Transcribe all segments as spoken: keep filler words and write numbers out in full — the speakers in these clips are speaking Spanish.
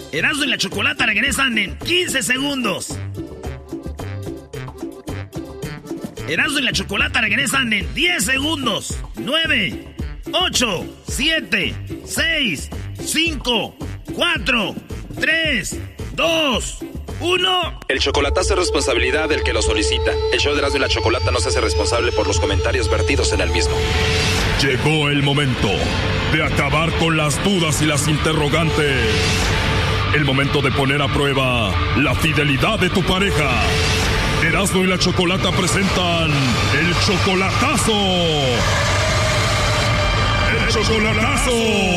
Erasmo y la Chocolata regresan en quince segundos. Erasmo y la Chocolata regresan en diez segundos. nueve, ocho, siete, seis, cinco, cuatro, tres, dos, uno. El chocolatazo es responsabilidad del que lo solicita. El show de Erasmo y la Chocolata no se hace responsable por los comentarios vertidos en el mismo. Llegó el momento de acabar con las dudas y las interrogantes. El momento de poner a prueba la fidelidad de tu pareja. Erasmo y la Chocolata presentan el chocolatazo. ¡El chocolatazo!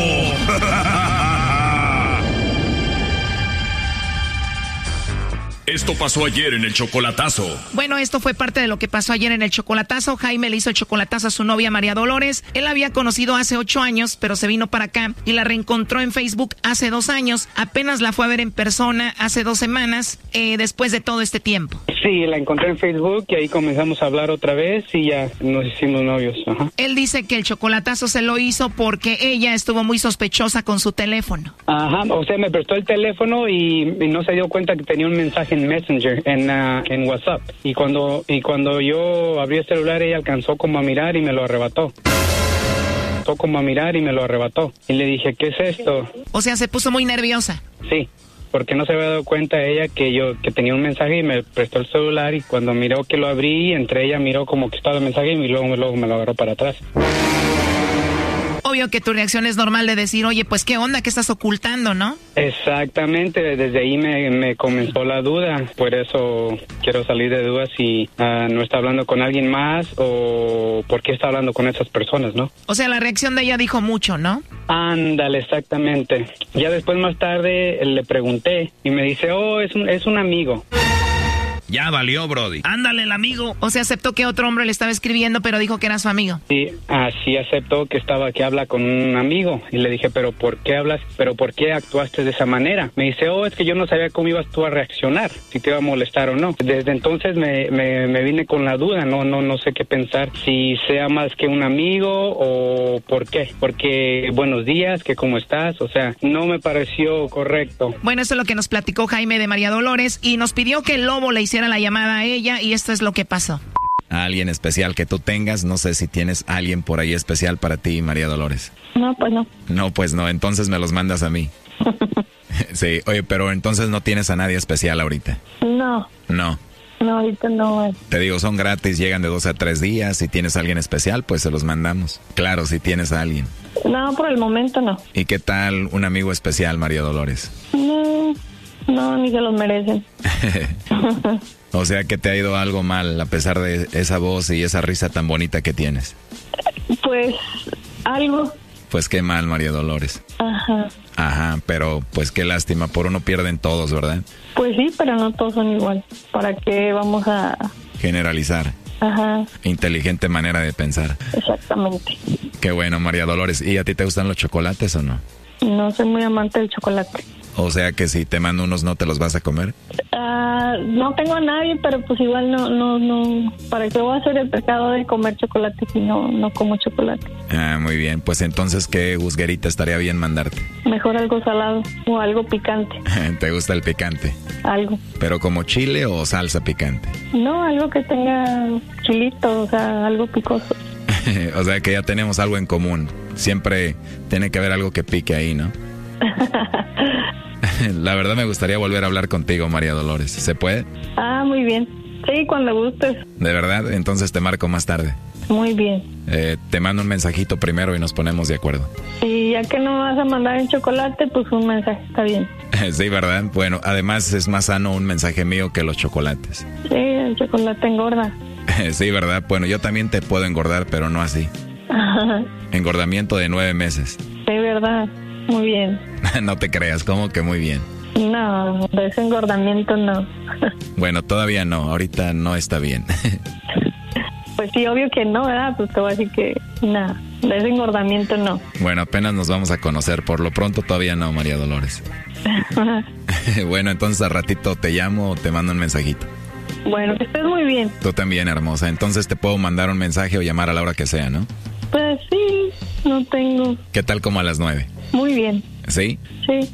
Esto pasó ayer en el chocolatazo. Bueno, esto fue parte de lo que pasó ayer en el chocolatazo. Jaime le hizo el chocolatazo a su novia María Dolores. Él la había conocido hace ocho años, pero se vino para acá y la reencontró en Facebook hace dos años. Apenas la fue a ver en persona hace dos semanas, eh, después de todo este tiempo. Sí, la encontré en Facebook y ahí comenzamos a hablar otra vez y ya nos hicimos novios. Ajá. Él dice que el chocolatazo se lo hizo porque ella estuvo muy sospechosa con su teléfono. Ajá, o sea, me prestó el teléfono y, y no se dio cuenta que tenía un mensaje en Messenger, en, uh, en WhatsApp. Y cuando, y cuando yo abrí el celular, ella alcanzó como a mirar y me lo arrebató. Alcanzó como a mirar y me lo arrebató. Y le dije, ¿qué es esto? O sea, se puso muy nerviosa. Sí. Porque no se había dado cuenta ella que yo que tenía un mensaje y me prestó el celular y cuando miró que lo abrí, entre ella miró como que estaba el mensaje y luego, luego me lo agarró para atrás. Obvio que tu reacción es normal de decir, oye, pues qué onda, qué estás ocultando, ¿no? Exactamente, desde ahí me, me comenzó la duda, por eso quiero salir de dudas si uh, no está hablando con alguien más o por qué está hablando con esas personas, ¿no? O sea, la reacción de ella dijo mucho, ¿no? Ándale, exactamente. Ya después más tarde le pregunté y me dice, oh, es un, es un amigo. Ya valió, Brody. Ándale, el amigo. O sea, aceptó que otro hombre le estaba escribiendo, pero dijo que era su amigo. Sí, así aceptó que estaba, que habla con un amigo. Y le dije, pero ¿por qué hablas? ¿Pero por qué actuaste de esa manera? Me dice, oh, es que yo no sabía cómo ibas tú a reaccionar, si te iba a molestar o no. Desde entonces me, me, me vine con la duda, no, no, no sé qué pensar, si sea más que un amigo o por qué. Porque buenos días, que cómo estás, o sea, no me pareció correcto. Bueno, eso es lo que nos platicó Jaime de María Dolores y nos pidió que el Lobo le hiciera la llamada a ella y esto es lo que pasó. A alguien especial que tú tengas, no sé si tienes a alguien por ahí especial para ti, María Dolores. No, pues no. No, pues no, entonces me los mandas a mí. Sí, oye, pero entonces no tienes a nadie especial ahorita. No. No. No, ahorita no. Te digo, son gratis, llegan de dos a tres días. Si tienes a alguien especial, pues se los mandamos. Claro, si tienes a alguien. No, por el momento no. ¿Y qué tal un amigo especial, María Dolores? No, no, ni se los merecen. O sea que te ha ido algo mal a pesar de esa voz y esa risa tan bonita que tienes. Pues algo. Pues qué mal, María Dolores. Ajá. Ajá, pero pues qué lástima, por uno pierden todos, ¿verdad? Pues sí, pero no todos son igual. ¿Para qué vamos a generalizar? Ajá. Inteligente manera de pensar. Exactamente. Qué bueno, María Dolores. ¿Y a ti te gustan los chocolates o no? No soy muy amante del chocolate. O sea que si te mando unos, ¿no te los vas a comer? Uh, no tengo a nadie, pero pues igual no, no, no. ¿Para qué voy a hacer el pecado de comer chocolate si no, no como chocolate? Ah, muy bien. Pues entonces, ¿qué husguerita estaría bien mandarte? Mejor algo salado o algo picante. ¿Te gusta el picante? Algo. ¿Pero como chile o salsa picante? No, algo que tenga chilito, o sea, algo picoso. O sea que ya tenemos algo en común. Siempre tiene que haber algo que pique ahí, ¿no? La verdad me gustaría volver a hablar contigo, María Dolores. ¿Se puede? Ah, muy bien. Sí, cuando gustes. ¿De verdad? Entonces te marco más tarde. Muy bien. Eh, te mando un mensajito primero y nos ponemos de acuerdo. Y ya que no vas a mandar el chocolate, pues un mensaje está bien. Sí, ¿verdad? Bueno, además es más sano un mensaje mío que los chocolates. Sí, el chocolate engorda. Sí, ¿verdad? Bueno, yo también te puedo engordar, pero no así. Engordamiento de nueve meses. Sí, ¿verdad? Muy bien. No te creas, ¿cómo que muy bien? No, de ese engordamiento no. Bueno, todavía no, ahorita no está bien. Pues sí, obvio que no, ¿verdad? Pues te voy a decir que nada, de ese engordamiento no. Bueno, apenas nos vamos a conocer, por lo pronto todavía no, María Dolores. Bueno, entonces al ratito te llamo o te mando un mensajito. Bueno, que estés muy bien. Tú también, hermosa. Entonces te puedo mandar un mensaje o llamar a la hora que sea, ¿no? Pues sí, no tengo. ¿Qué tal como a las nueve? Muy bien. ¿Sí? Sí.